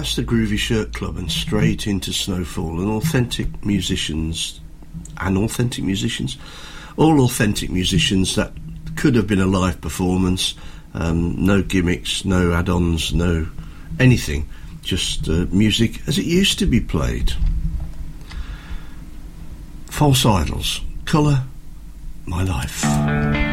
That's the Groovy Shirt Club, and straight into Snowfall, and authentic musicians, all authentic musicians that could have been a live performance, no gimmicks, no add-ons, no anything, just music as it used to be played. False Idols, Colour My Life.